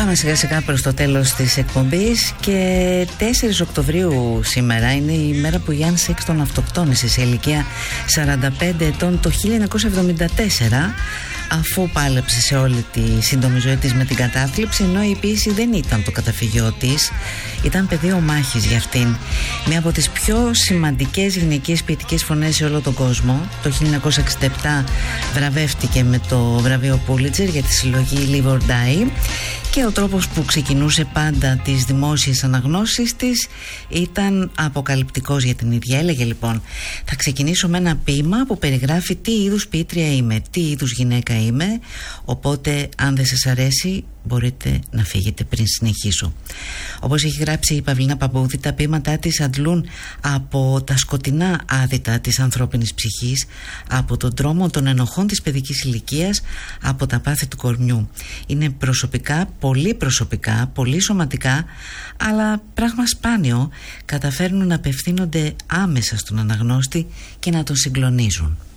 Πάμε σιγά σιγά προς το τέλος της εκπομπής και 4 Οκτωβρίου σήμερα είναι η μέρα που Γιάννη Σέξτον αυτοκτόνησε σε ηλικία 45 ετών το 1974, αφού πάλεψε σε όλη τη σύντομη ζωή της με την κατάθλιψη, ενώ η ποίηση δεν ήταν το καταφυγιό της, ήταν πεδίο μάχης για αυτήν. Μία από τις πιο σημαντικές γυναικείες ποιητικές φωνές σε όλο τον κόσμο. Το 1967 βραβεύτηκε με το βραβείο Πούλιτζερ για τη συλλογή Live or Die και ο τρόπος που ξεκινούσε πάντα τις δημόσιες αναγνώσεις της ήταν αποκαλυπτικός για την ίδια. Έλεγε λοιπόν: θα ξεκινήσω με ένα ποίημα που περιγράφει τι είδους ποιήτρια είμαι, τι είδους γυναίκα είμαι, οπότε αν δεν σας αρέσει μπορείτε να φύγετε πριν συνεχίσω. Όπως έχει γράψει η Παυλίνα Παμπούδη, τα ποίηματά της αντλούν από τα σκοτεινά άδυτα της ανθρώπινης ψυχής, από τον τρόμο των ενοχών της παιδικής ηλικίας, από τα πάθη του κορμιού. Είναι προσωπικά, πολύ σωματικά, αλλά πράγμα σπάνιο, καταφέρνουν να απευθύνονται άμεσα στον αναγνώστη και να τον συγκλονίζουν.